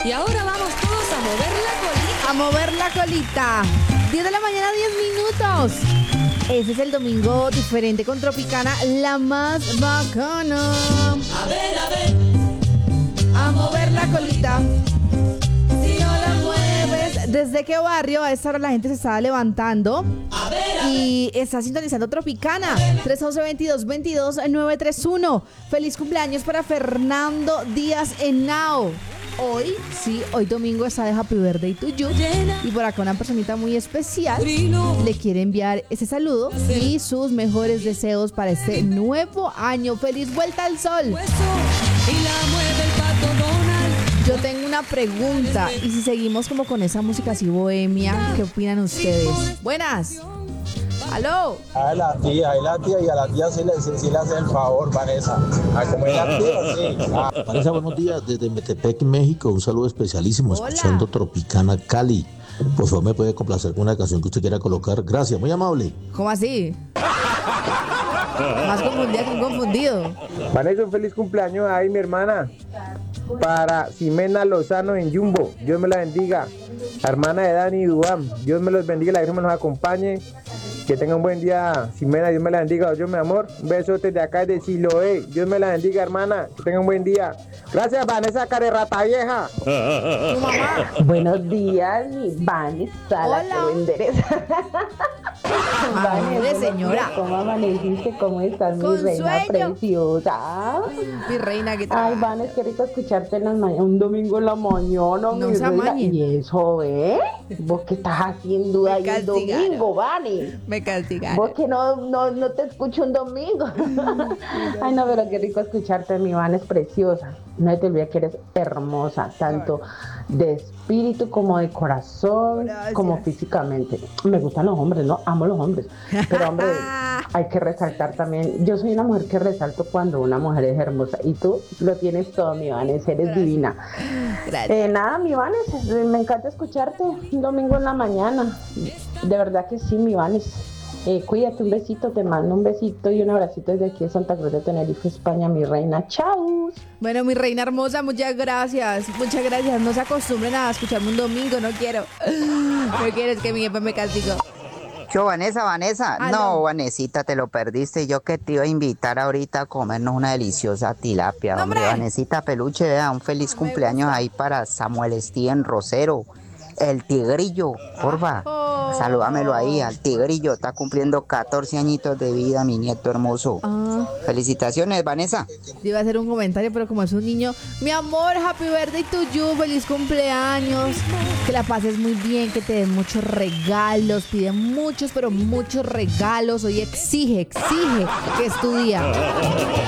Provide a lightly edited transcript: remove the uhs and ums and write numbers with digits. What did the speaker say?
Y ahora vamos todos a mover la colita. A mover la colita. 10 de la mañana, 10 minutos. Ese es el domingo diferente con Tropicana, la más bacana. A ver, a mover la colita. Si no la mueves. ¿Desde qué barrio a esta hora la gente se está levantando? Y está sintonizando Tropicana. 311-2222-931. Feliz cumpleaños para Fernando Díaz Henao. Hoy, sí, hoy domingo está de Happy Birthday to you. Y por acá una personita muy especial le quiere enviar ese saludo y sus mejores deseos para este nuevo año. ¡Feliz vuelta al sol! y la mueve el Pato Donald. Yo tengo una pregunta. Y si seguimos como con esa música así bohemia, ¿qué opinan ustedes? Buenas. ¡Aló! A la tía, y a la tía sí le hace el favor, Vanessa. A como es la tía, sí. Vanessa, buenos días, desde Metepec, México. Un saludo especialísimo, Hola. escuchando Tropicana Cali. Por favor, me puede complacer con una canción que usted quiera colocar. Gracias, muy amable. ¿Cómo así? Más confundida que un confundido. Vanessa, un feliz cumpleaños ahí, mi hermana. Para Ximena Lozano en Jumbo. Dios me la bendiga. La hermana de Dani Duam. Dios me los bendiga, la Virgen me los acompañe. Que tenga un buen día, Ximena. Dios me la bendiga. Yo, mi amor. Un besote de acá de Siloé. Dios me la bendiga, hermana. Que tenga un buen día. Gracias, Vanessa Carerrata Vieja. Tu mamá. Buenos días, mi Vanessa, la Hola. que endereza. Madre señora. ¿Cómo amaneciste? ¿Cómo estás, mi Con reina sueño. preciosa? Mi reina, ¿qué Ay, tal? Vanes, qué rico escucharte en las mañanas, un domingo en la mañana, No mi se reina. amañen. Y eso, ¿Vos qué estás haciendo ahí el castigaron. domingo, Vanes? Me castigaron. Vos que no te escucho un domingo. Ay, no, pero qué rico escucharte, mi Vanes preciosa. No te olvides que eres hermosa, tanto de espíritu como de corazón, Gracias. como físicamente. Me gustan los hombres, ¿no? Amo los hombres. Pero, hombre, hay que resaltar también. Yo soy una mujer que resalto cuando una mujer es hermosa. Y tú lo tienes todo, mi Vanes, eres divina. Gracias. Nada, mi Vanes, me encanta escucharte un domingo en la mañana. De verdad que sí, mi Vanes. Cuídate, un besito, te mando un besito y un abracito desde aquí de Santa Cruz de Tenerife, España, mi reina. ¡Chao! Bueno, mi reina hermosa, muchas gracias. Muchas gracias. No se acostumbren a escucharme un domingo, no quiero. No quieres que mi jefe me castigo. Yo, Vanessa. Aló. No, Vanesita, te lo perdiste. Yo que te iba a invitar ahorita a comernos una deliciosa tilapia. ¡No, Hombre, hombre! Vanesita Peluche, vea, un feliz Me cumpleaños gusta. ahí para Samuel Steven Rosero, el tigrillo, porfa. Oh. Salúdamelo ahí, al tigrillo. Está cumpliendo 14 añitos de vida, mi nieto hermoso. Ah, Felicitaciones, Vanessa. yo iba a hacer un comentario, pero como es un niño, mi amor, happy birthday to you, feliz cumpleaños, que la pases muy bien, que te den muchos regalos, pide muchos, pero muchos regalos, hoy exige que es tu día.